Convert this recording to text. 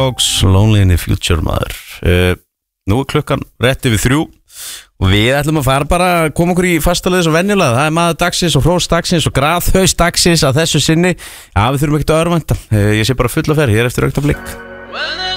Dogs, Lonely in the Future maður. Nú klukkan rétt yfir 3 og við ætlum að fara bara að koma okkur í fastalið svo venjulega. Það maður dagsins og hrós dagsins og graðhaus dagsins að þessu sinni. Já, við þurfum ekkert að örvænta. Ég sé bara fulla ferð hér eftir augnablik.